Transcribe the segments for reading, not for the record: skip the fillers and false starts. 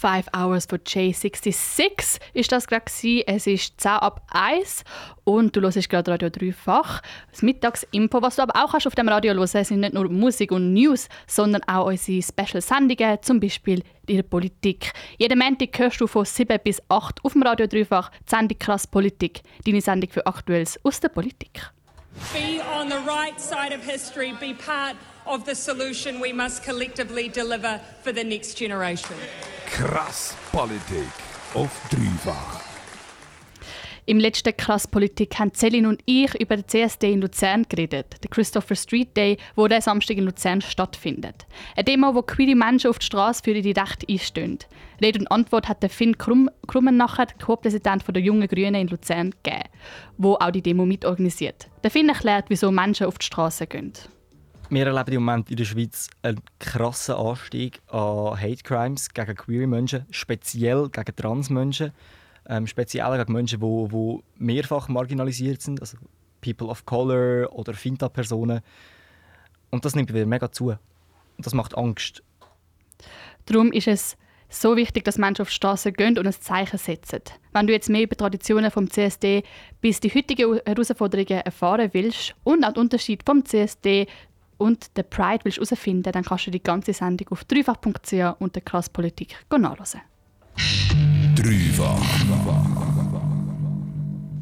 5 Hours von J66 ist das gerade gewesen. Es ist 10 ab 1 und du hörst gerade Radio Dreifach. Das Mittagsinfo, was du aber auch kannst auf dem Radio hören, sind nicht nur Musik und News, sondern auch unsere Special-Sendungen, zum Beispiel in der Politik. Jeden Montag hörst du von 7 bis 8 auf dem Radio Dreifach die Sendung «Krass Politik», deine Sendung für Aktuelles aus der Politik. Be on the right side of history, be part of the solution we must collectively deliver for the next generation. Krass Politik auf Dreifach. Im letzten «Krass Politik» haben Celine und ich über den CSD in Luzern geredet, den Christopher Street Day, der diesen Samstag in Luzern stattfindet. Eine Demo, wo queere Menschen auf die Straße für ihre Rechte einstehen. Rede und Antwort hat der Finn Krummenacher, der Co-Präsident der Jungen Grünen in Luzern, gegeben, der auch die Demo mitorganisiert. Der Finn erklärt, wieso Menschen auf die Straße gehen. Wir erleben im Moment in der Schweiz einen krassen Anstieg an Hate Crimes gegen queere Menschen, speziell gegen Transmenschen. Speziell gegen Menschen, die mehrfach marginalisiert sind, also People of Color oder Finta-Personen. Und das nimmt wieder mega zu. Und das macht Angst. Darum ist es so wichtig, dass Menschen auf die Straße gehen und ein Zeichen setzen. Wenn du jetzt mehr über Traditionen vom CSD bis die heutigen Herausforderungen erfahren willst und auch den Unterschied vom CSD und der Pride willst herausfinden, dann kannst du die ganze Sendung auf dreifach.ch und der Krass Politik nachhören. Dreifach.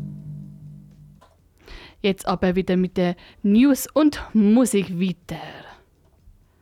Jetzt aber wieder mit den News und Musik weiter.